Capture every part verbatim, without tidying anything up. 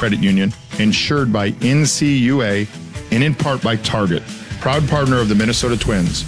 Credit Union, insured by N C U A, and in part by Target, proud partner of the Minnesota Twins.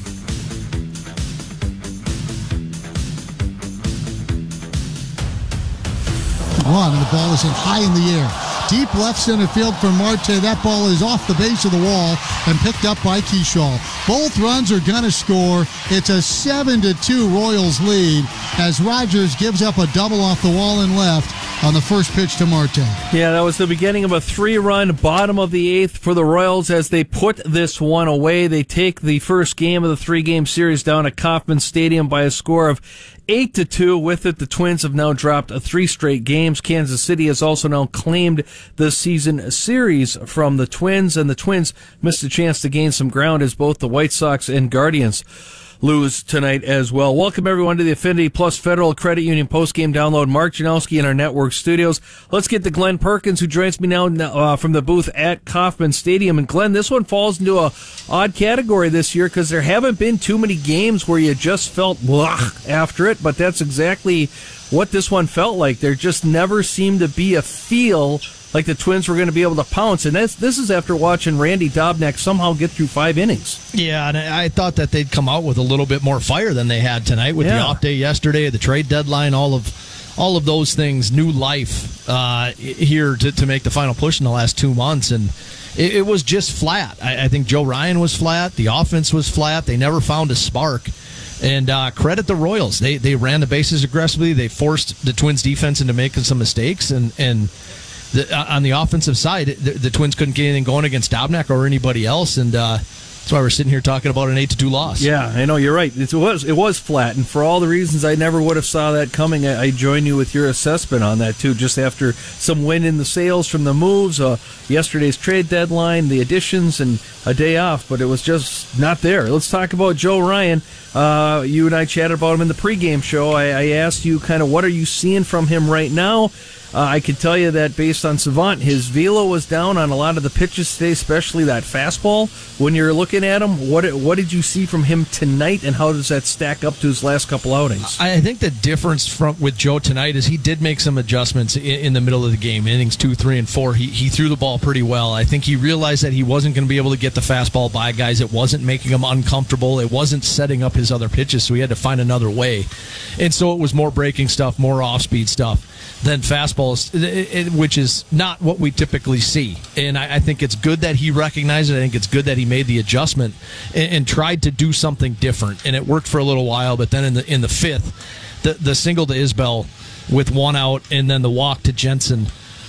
One, and the ball is hit high in the air. Deep left center field for Marte. That ball is off the base of the wall and picked up by Keyshaw. Both runs are going to score. It's a seven to two Royals lead as Rogers gives up a double off the wall and left on the first pitch to Marte. Yeah, that was the beginning of a three-run bottom of the eighth for the Royals as they put this one away. They take the first game of the three-game series down at Kauffman Stadium by a score of eight to two. With it, the Twins have now dropped three straight games. Kansas City has also now claimed the season series from the Twins, and the Twins missed a chance to gain some ground as both the White Sox and Guardians lose tonight as well. Welcome everyone to the Affinity Plus Federal Credit Union postgame download. Mark Janowski in our network studios. Let's get to Glenn Perkins, who joins me now uh, from the booth at Kauffman Stadium. And Glenn, this one falls into a odd category this year because there haven't been too many games where you just felt blah after it, but that's exactly what this one felt like. There just never seemed to be a feel like the Twins were going to be able to pounce. And that's, this is after watching Randy Dobnak somehow get through five innings. Yeah, and I thought that they'd come out with a little bit more fire than they had tonight with yeah. the off day yesterday, the trade deadline, all of all of those things, new life uh, here to, to make the final push in the last two months. And it, it was just flat. I, I think Joe Ryan was flat. The offense was flat. They never found a spark. And uh, credit the Royals. They they ran the bases aggressively. They forced the Twins defense into making some mistakes. And, and the, uh, on the offensive side, the, the Twins couldn't get anything going against Dobnak or anybody else. And uh, that's why we're sitting here talking about an eight to two loss. Yeah, I know, you're right. It was it was flat, and for all the reasons I never would have saw that coming, I, I join you with your assessment on that too. Just after some win in the sales from the moves, uh, yesterday's trade deadline, the additions, and a day off, but it was just not there. Let's talk about Joe Ryan. Uh, you and I chatted about him in the pregame show. I, I asked you kind of what are you seeing from him right now. Uh, I can tell you that based on Savant, his velo was down on a lot of the pitches today, especially that fastball. When you're looking at him, what what did you see from him tonight, and how does that stack up to his last couple outings? I think the difference from with Joe tonight is he did make some adjustments in, in the middle of the game. Innings two, three, and four, he, he threw the ball pretty well. I think he realized that he wasn't going to be able to get the fastball by guys. It wasn't making him uncomfortable. It wasn't setting up his other pitches, so he had to find another way. And so it was more breaking stuff, more off-speed stuff than fastballs, which is not what we typically see. And I think it's good that he recognized it. I think it's good that he made the adjustment and, and tried to do something different. And it worked for a little while, but then in the in the fifth, the, the single to Isbell with one out and then the walk to Jensen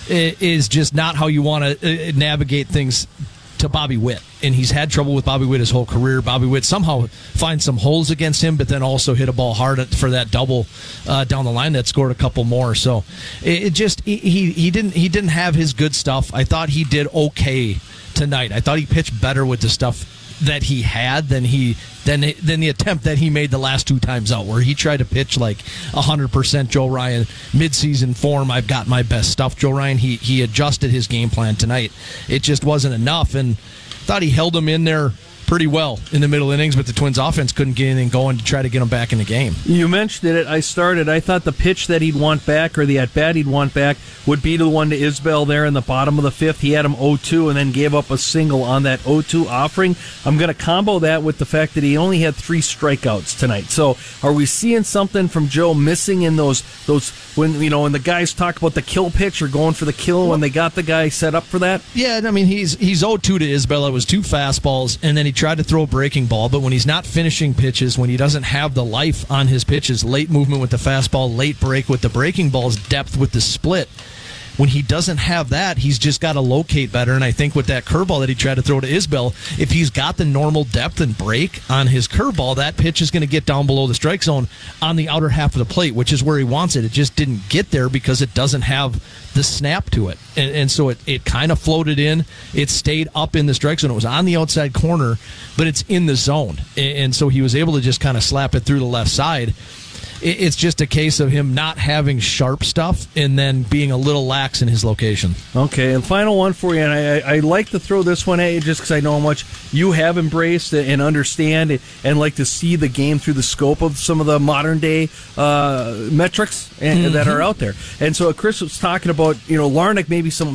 is just not how you want to navigate things to Bobby Witt. And he's had trouble with Bobby Witt his whole career. Bobby Witt somehow finds some holes against him, but then also hit a ball hard for that double uh, down the line that scored a couple more. So it, it just he he didn't he didn't have his good stuff. I thought he did okay tonight. I thought he pitched better with the stuff that he had than he than than the attempt that he made the last two times out, where he tried to pitch like one hundred percent Joe Ryan midseason form. I've got my best stuff. Joe Ryan, he he adjusted his game plan tonight. It just wasn't enough, and thought he held him in there pretty well in the middle innings, but the Twins offense couldn't get anything going to try to get him back in the game. You mentioned it. I started. I thought the pitch that he'd want back, or the at-bat he'd want back, would be the one to Isbell there in the bottom of the fifth. He had him oh two and then gave up a single on that oh two offering. I'm going to combo that with the fact that he only had three strikeouts tonight. So are we seeing something from Joe missing in those, those when, you know, when the guys talk about the kill pitch or going for the kill when they got the guy set up for that? Yeah, I mean, he's he's oh two to Isbell. It was two fastballs, and then he tried to throw a breaking ball, but when he's not finishing pitches, when he doesn't have the life on his pitches, late movement with the fastball, late break with the breaking balls, depth with the split, when he doesn't have that, he's just got to locate better. And I think with that curveball that he tried to throw to Isbell, if he's got the normal depth and break on his curveball, that pitch is going to get down below the strike zone on the outer half of the plate, which is where he wants it. It just didn't get there because it doesn't have the snap to it. And, and so it, it kind of floated in. It stayed up in the strike zone. It was on the outside corner, but it's in the zone. And, and so he was able to just kind of slap it through the left side. It's just a case of him not having sharp stuff and then being a little lax in his location. Okay, and final one for you, and I, I like to throw this one at you just because I know how much you have embraced and understand and like to see the game through the scope of some of the modern-day uh, metrics and, mm-hmm. that are out there. And so Chris was talking about, you know, Larnach maybe some